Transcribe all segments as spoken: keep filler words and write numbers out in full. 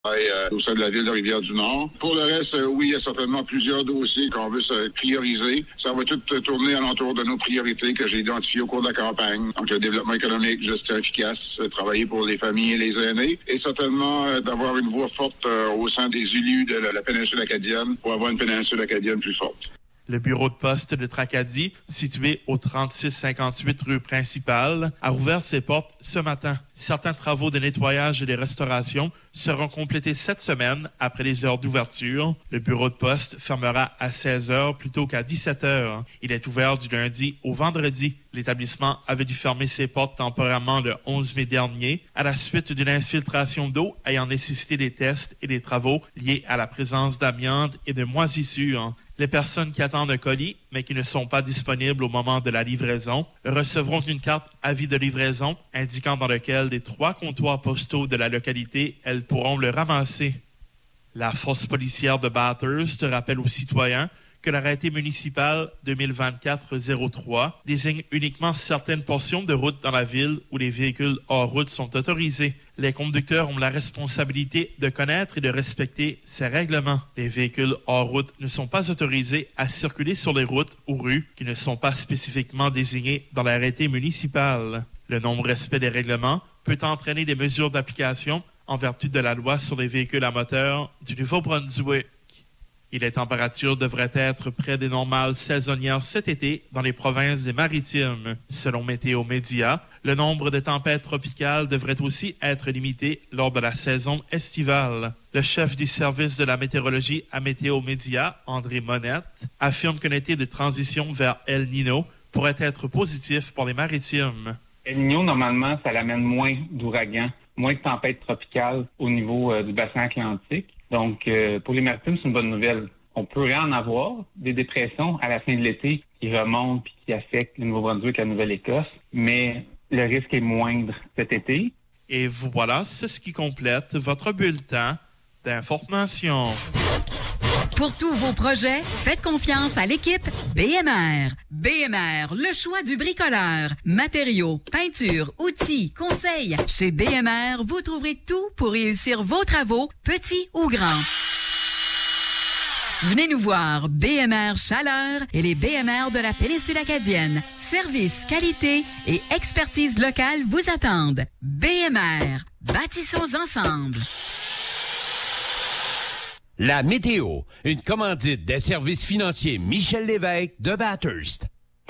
Euh, au sein de la ville de Rivière-du-Nord. Pour le reste, euh, oui, il y a certainement plusieurs dossiers qu'on veut se prioriser. Ça va tout tourner alentour de nos priorités que j'ai identifiées au cours de la campagne. Donc, le développement économique, gestion efficace, euh, travailler pour les familles et les aînés, et certainement euh, d'avoir une voix forte euh, au sein des élus de la, la péninsule acadienne pour avoir une péninsule acadienne plus forte. Le bureau de poste de Tracadie, situé au trente-six cinquante-huit rue principale, a rouvert ses portes ce matin. Certains travaux de nettoyage et de restauration seront complétés cette semaine après les heures d'ouverture. Le bureau de poste fermera à seize heures plutôt qu'à dix-sept heures. Il est ouvert du lundi au vendredi. L'établissement avait dû fermer ses portes temporairement le onze mai dernier à la suite d'une infiltration d'eau ayant nécessité des tests et des travaux liés à la présence d'amiante et de moisissures. Les personnes qui attendent un colis, mais qui ne sont pas disponibles au moment de la livraison, recevront une carte avis de livraison indiquant dans lequel des trois comptoirs postaux de la localité, elles pourront le ramasser. La force policière de Bathurst rappelle aux citoyens que l'arrêté municipal deux mille vingt-quatre zéro trois désigne uniquement certaines portions de route dans la ville où les véhicules hors route sont autorisés. Les conducteurs ont la responsabilité de connaître et de respecter ces règlements. Les véhicules hors route ne sont pas autorisés à circuler sur les routes ou rues qui ne sont pas spécifiquement désignées dans l'arrêté municipal. Le non-respect des règlements peut entraîner des mesures d'application en vertu de la loi sur les véhicules à moteur du Nouveau-Brunswick. Et les températures devraient être près des normales saisonnières cet été dans les provinces des Maritimes. Selon Météo Média, le nombre de tempêtes tropicales devrait aussi être limité lors de la saison estivale. Le chef du service de la météorologie à Météo Média, André Monette, affirme qu'un été de transition vers El Niño pourrait être positif pour les Maritimes. El Niño, normalement, ça l'amène moins d'ouragans, moins de tempêtes tropicales au niveau euh, du bassin atlantique. Donc, euh, pour les maritimes, c'est une bonne nouvelle. On pourrait en avoir des dépressions à la fin de l'été qui remontent et qui affectent le Nouveau-Brunswick et la Nouvelle-Écosse, mais le risque est moindre cet été. Et voilà, c'est ce qui complète votre bulletin d'information. Pour tous vos projets, faites confiance à l'équipe B M R. B M R, le choix du bricoleur. Matériaux, peinture, outils, conseils. Chez B M R, vous trouverez tout pour réussir vos travaux, petits ou grands. Venez nous voir, B M R Chaleur et les B M R de la péninsule acadienne. Service, qualité et expertise locale vous attendent. B M R, bâtissons ensemble. La météo, une commandite des services financiers Michel Lévesque de Bathurst.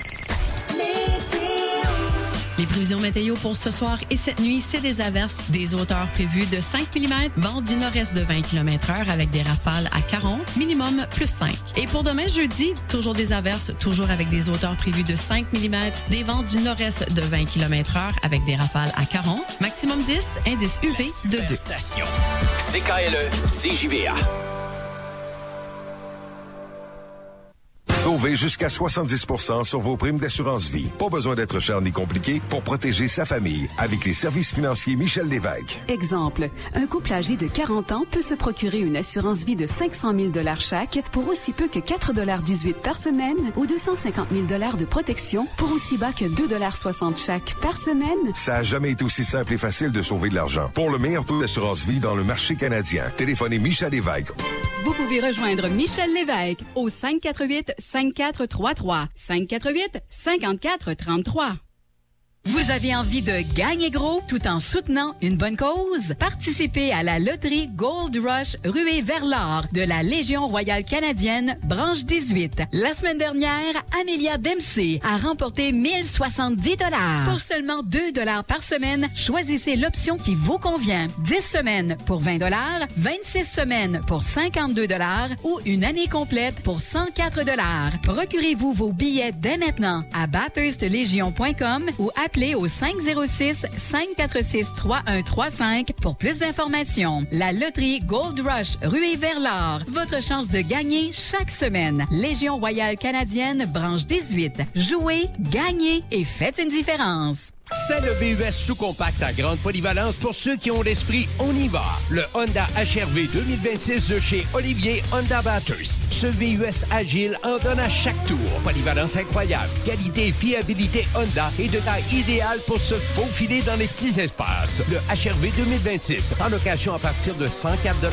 Les prévisions météo pour ce soir et cette nuit, c'est des averses, des hauteurs prévues de cinq millimètres, vent du nord-est de vingt kilomètres heure avec des rafales à quarante, minimum plus cinq. Et pour demain jeudi, toujours des averses, toujours avec des hauteurs prévues de cinq millimètres, des vents du nord-est de vingt kilomètres heure avec des rafales à quarante, maximum dix, indice U V de deux. Station. C K L E, C J V A. Sauvez jusqu'à soixante-dix pour cent sur vos primes d'assurance vie. Pas besoin d'être cher ni compliqué pour protéger sa famille avec les services financiers Michel Lévesque. Exemple, un couple âgé de quarante ans peut se procurer une assurance vie de cinq cent mille dollars chaque pour aussi peu que quatre dollars dix-huit par semaine ou deux cent cinquante mille dollars de protection pour aussi bas que deux dollars soixante chaque par semaine. Ça a jamais été aussi simple et facile de sauver de l'argent. Pour le meilleur taux d'assurance vie dans le marché canadien, téléphonez Michel Lévesque. Vous pouvez rejoindre Michel Lévesque au cinq quatre huit, cinq quatre trois trois, cinq quatre huit, cinq quatre trois trois. Vous avez envie de gagner gros tout en soutenant une bonne cause? Participez à la loterie Gold Rush ruée vers l'or de la Légion royale canadienne, branche dix-huit. La semaine dernière, Amelia Dempsey a remporté mille soixante-dix dollars. Pour seulement deux dollars par semaine, choisissez l'option qui vous convient. dix semaines pour vingt dollars, vingt-six semaines pour cinquante-deux dollars ou une année complète pour cent quatre dollars. Procurez-vous vos billets dès maintenant à bathurst legion point com ou appelez au cinq zéro six, cinq quatre six, trois un trois cinq pour plus d'informations. La loterie Gold Rush ruée vers l'or. Votre chance de gagner chaque semaine. Légion royale canadienne, branche dix-huit. Jouez, gagnez et faites une différence. C'est le V U S sous-compact à grande polyvalence pour ceux qui ont l'esprit « on y va ». Le Honda H R V deux mille vingt-six de chez Olivier Honda Bathurst. Ce V U S agile en donne à chaque tour. Polyvalence incroyable, qualité et fiabilité Honda et de taille idéale pour se faufiler dans les petits espaces. Le H R V deux mille vingt-six en location à partir de cent quatre dollars